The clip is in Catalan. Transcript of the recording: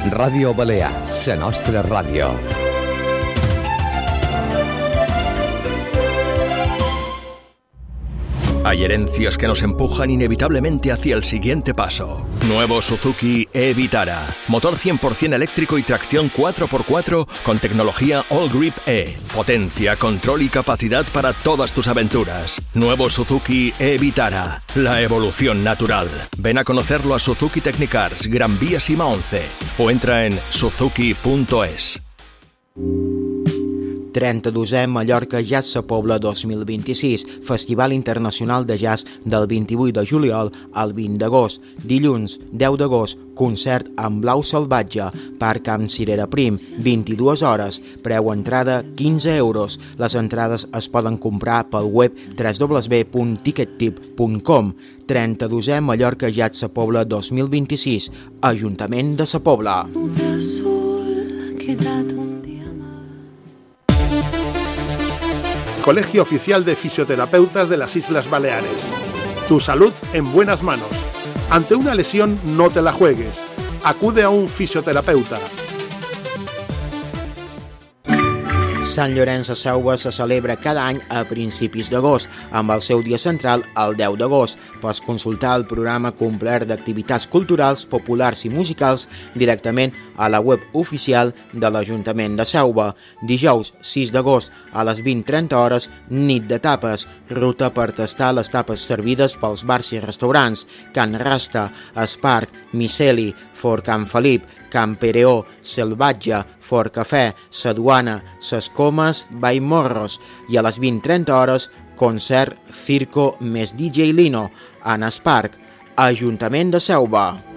Ràdio Balear, la nostra ràdio. Hay herencias que nos empujan inevitablemente hacia el siguiente paso. Nuevo Suzuki e-Vitara. Motor 100% eléctrico y tracción 4x4 con tecnología All Grip E. Potencia, control y capacidad para todas tus aventuras. Nuevo Suzuki e-Vitara. La evolución natural. Ven a conocerlo a Suzuki Technicars, Gran Vía Sima 11. O entra en suzuki.es. 32è Mallorca Jazz Sa Pobla 2026, Festival Internacional de Jazz del 28 de juliol al 20 d'agost. Dilluns, 10 d'agost, concert amb Blau Salvatge, Parc Camp Cirera Prim, 22 hores, preu entrada 15 euros. Les entrades es poden comprar pel web www.tickettip.com. 32è Mallorca Jazz Sa Pobla 2026, Ajuntament de Sa Pobla. Colegio Oficial de Fisioterapeutas de las Islas Baleares. Tu salud en buenas manos. Ante una lesión, no te la juegues. Acude a un fisioterapeuta. Sant Llorenç de Selva se celebra cada any a principis d'agost, amb el seu dia central el 10 d'agost. Pots consultar el programa complet d'activitats culturals, populars i musicals directament a la web oficial de l'Ajuntament de Selva. Dijous 6 d'agost a les 20:30 hores, nit de tapes, ruta per tastar les tapes servides pels bars i restaurants, Can Rasta, Esparc, Miceli, Fort Can Felip, Can Pereó, Salvatge, Fort Cafè, Saduana, Ses Comes, Vallmorros, i a les 20:30 hores, concert Circo més DJ Lino, en Esparc, Ajuntament de Selva.